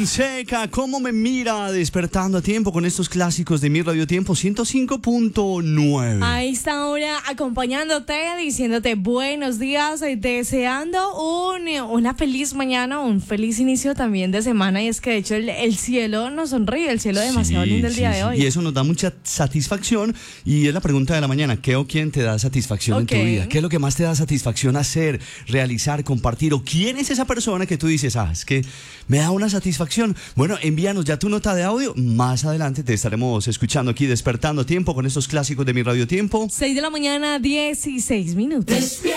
Fonseca, ¿cómo me mira? Despertando a tiempo con estos clásicos de Mi Radio Tiempo 105.9. A esta hora acompañándote, diciéndote buenos días, deseando una feliz mañana, un feliz inicio también de semana. Y es que de hecho el cielo nos sonríe, el cielo demasiado lindo el día de hoy. Y eso nos da mucha satisfacción. Y es la pregunta de la mañana: ¿qué o quién te da satisfacción en tu vida? ¿Qué es lo que más te da satisfacción hacer, realizar, compartir? ¿O quién es esa persona que tú dices, es que me da una satisfacción? Bueno, envíanos ya tu nota de audio. Más adelante te estaremos escuchando aquí, despertando a tiempo con estos clásicos de Mi Radio Tiempo. 6 de la mañana, 16 minutos.